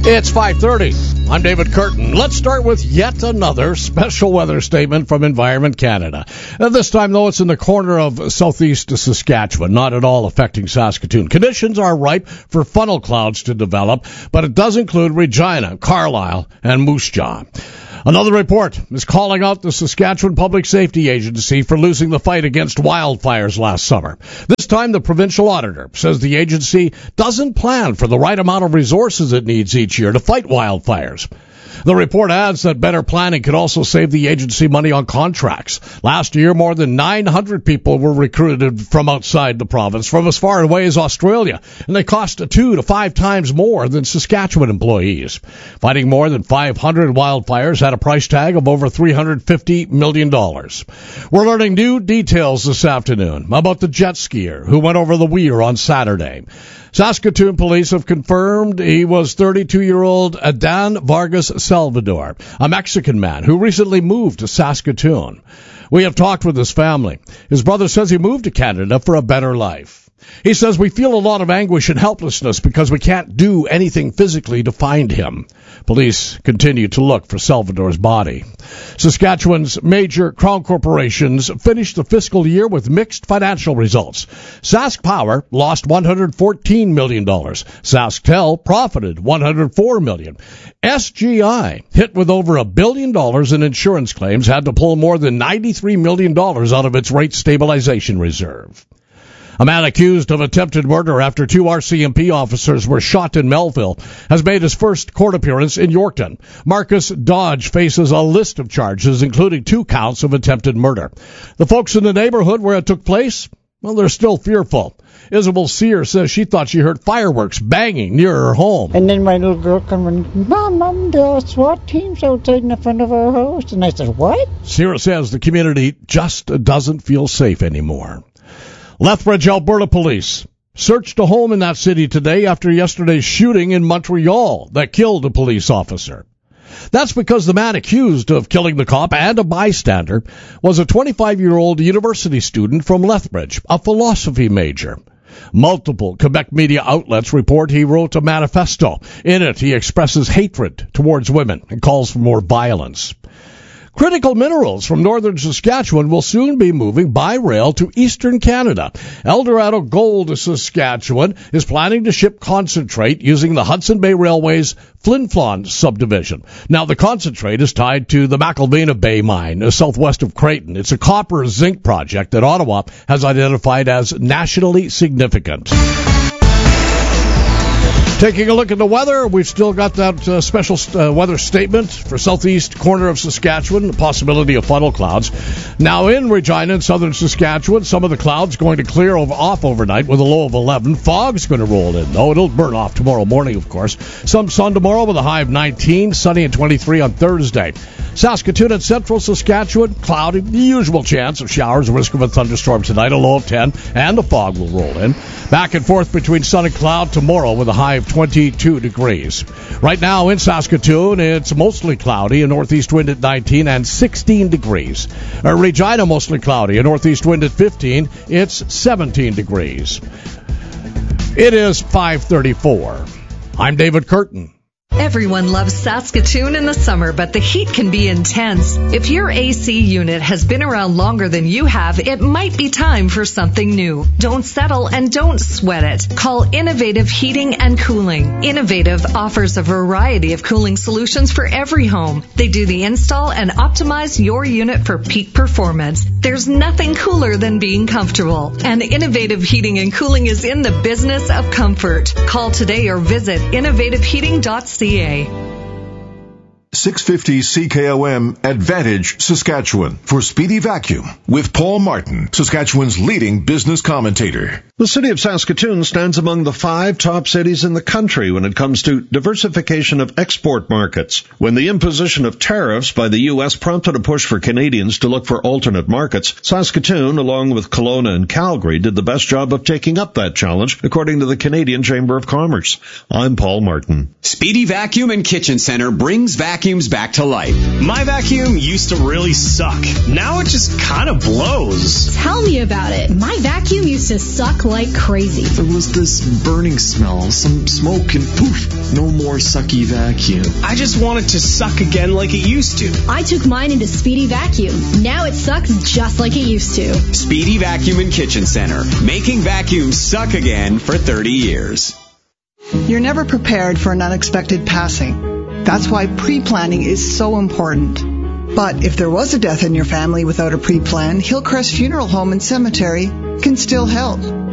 It's 5:30. I'm David Curtin. Let's start with yet another special weather statement from Environment Canada. This time, though, it's in the corner of southeast Saskatchewan, not at all affecting Saskatoon. Conditions are ripe for funnel clouds to develop, but it does include Regina, Carlisle, and Moose Jaw. Another report is calling out the Saskatchewan Public Safety Agency for losing the fight against wildfires last summer. This time, the provincial auditor says the agency doesn't plan for the right amount of resources it needs each year to fight wildfires. The report adds that better planning could also save the agency money on contracts. Last year, more than 900 people were recruited from outside the province, from as far away as Australia, and they cost 2 to 5 times more than Saskatchewan employees. Fighting more than 500 wildfires had a price tag of over $350 million. We're learning new details this afternoon about the jet skier who went over the weir on Saturday. Saskatoon police have confirmed he was 32-year-old Adan Vargas Salvador, a Mexican man who recently moved to Saskatoon. We have talked with his family. His brother says he moved to Canada for a better life. He says, "We feel a lot of anguish and helplessness because we can't do anything physically to find him." Police continue to look for Salvador's body. Saskatchewan's major crown corporations finished the fiscal year with mixed financial results. Sask Power lost $114 million. SaskTel profited $104 million. SGI, hit with over $1 billion in insurance claims, had to pull more than $93 million out of its rate stabilization reserve. A man accused of attempted murder after 2 RCMP officers were shot in Melville has made his first court appearance in Yorkton. Marcus Dodge faces a list of charges, including 2 counts of attempted murder. The folks in the neighborhood where it took place, well, they're still fearful. Isabel Sear says she thought she heard fireworks banging near her home. And then my little girl come and, Mom, there are SWAT teams outside in the front of our house. And I said, what? Sear says the community just doesn't feel safe anymore. Lethbridge, Alberta police searched a home in that city today after yesterday's shooting in Montreal that killed a police officer. That's because the man accused of killing the cop and a bystander was a 25-year-old university student from Lethbridge, a philosophy major. Multiple Quebec media outlets report he wrote a manifesto. In it, he expresses hatred towards women and calls for more violence. Critical minerals from northern Saskatchewan will soon be moving by rail to eastern Canada. Eldorado Gold Saskatchewan is planning to ship concentrate using the Hudson Bay Railway's Flin Flon subdivision. Now, the concentrate is tied to the McIlvena Bay mine, southwest of Creighton. It's a copper-zinc project that Ottawa has identified as nationally significant. Taking a look at the weather, we've still got that special weather statement for southeast corner of Saskatchewan, the possibility of funnel clouds. Now in Regina and southern Saskatchewan, some of the clouds going to clear off overnight with a low of 11. Fog's going to roll in, though. It'll burn off tomorrow morning, of course. Some sun tomorrow with a high of 19, sunny and 23 on Thursday. Saskatoon and central Saskatchewan, cloudy, the usual chance of showers, risk of a thunderstorm tonight, a low of 10, and the fog will roll in. Back and forth between sun and cloud tomorrow with a high of 22 degrees. Right now in Saskatoon, it's mostly cloudy, a northeast wind at 19 and 16 degrees. Regina, mostly cloudy, a northeast wind at 15, it's 17 degrees. It is 5:34. I'm David Curtin. Everyone loves Saskatoon in the summer, but the heat can be intense. If your AC unit has been around longer than you have, it might be time for something new. Don't settle and don't sweat it. Call Innovative Heating and Cooling. Innovative offers a variety of cooling solutions for every home. They do the install and optimize your unit for peak performance. There's nothing cooler than being comfortable. And Innovative Heating and Cooling is in the business of comfort. Call today or visit innovativeheating.ca. 650 CKOM Advantage, Saskatchewan, for Speedy Vacuum with Paul Martin, Saskatchewan's leading business commentator. The city of Saskatoon stands among the 5 top cities in the country when it comes to diversification of export markets. When the imposition of tariffs by the U.S. prompted a push for Canadians to look for alternate markets, Saskatoon, along with Kelowna and Calgary, did the best job of taking up that challenge, according to the Canadian Chamber of Commerce. I'm Paul Martin. Speedy Vacuum and Kitchen Center brings vacuum vacuums back to life. My vacuum used to really suck. Now it just kind of blows. Tell me about it. My vacuum used to suck like crazy. There was this burning smell, some smoke, and poof, no more sucky vacuum. I just want it to suck again like it used to. I took mine into Speedy Vacuum. Now it sucks just like it used to. Speedy Vacuum and Kitchen Center, making vacuums suck again for 30 years. You're never prepared for an unexpected passing. That's why pre-planning is so important. But if there was a death in your family without a pre-plan, Hillcrest Funeral Home and Cemetery can still help.